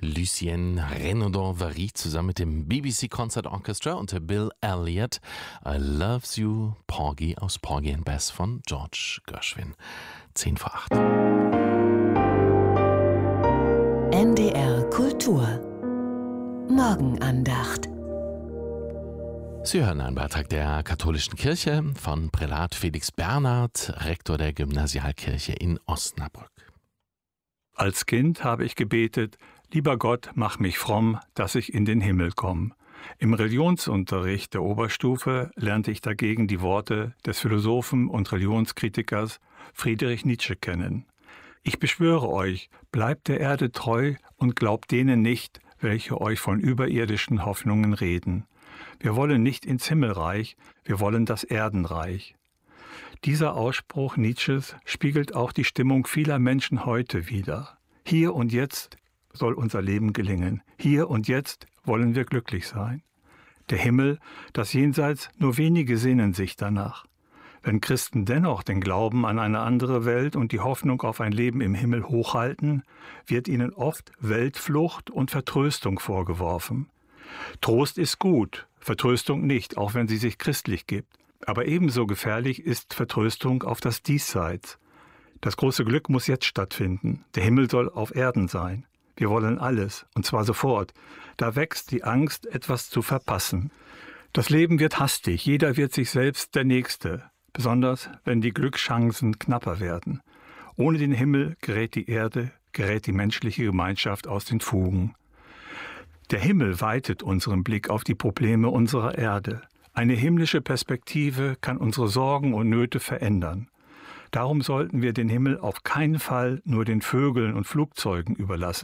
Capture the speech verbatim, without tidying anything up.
Lucien Renaudot-Vary zusammen mit dem B B C Concert Orchestra unter Bill Elliott. I Loves You, Porgy aus Porgy and Bess von George Gershwin. zehn vor acht. N D R Kultur Morgenandacht. Sie hören einen Beitrag der katholischen Kirche von Prälat Felix Bernhard, Rektor der Gymnasialkirche in Osnabrück. Als Kind habe ich gebetet: Lieber Gott, mach mich fromm, dass ich in den Himmel komme. Im Religionsunterricht der Oberstufe lernte ich dagegen die Worte des Philosophen und Religionskritikers Friedrich Nietzsche kennen. Ich beschwöre euch, bleibt der Erde treu und glaubt denen nicht, welche euch von überirdischen Hoffnungen reden. Wir wollen nicht ins Himmelreich, wir wollen das Erdenreich. Dieser Ausspruch Nietzsches spiegelt auch die Stimmung vieler Menschen heute wider. Hier und jetzt soll unser Leben gelingen. Hier und jetzt wollen wir glücklich sein. Der Himmel, das Jenseits, nur wenige sehnen sich danach. Wenn Christen dennoch den Glauben an eine andere Welt und die Hoffnung auf ein Leben im Himmel hochhalten, wird ihnen oft Weltflucht und Vertröstung vorgeworfen. Trost ist gut, Vertröstung nicht, auch wenn sie sich christlich gibt. Aber ebenso gefährlich ist Vertröstung auf das Diesseits. Das große Glück muss jetzt stattfinden. Der Himmel soll auf Erden sein. Wir wollen alles, und zwar sofort. Da wächst die Angst, etwas zu verpassen. Das Leben wird hastig, jeder wird sich selbst der Nächste, besonders wenn die Glückschancen knapper werden. Ohne den Himmel gerät die Erde, gerät die menschliche Gemeinschaft aus den Fugen. Der Himmel weitet unseren Blick auf die Probleme unserer Erde. Eine himmlische Perspektive kann unsere Sorgen und Nöte verändern. Darum sollten wir den Himmel auf keinen Fall nur den Vögeln und Flugzeugen überlassen.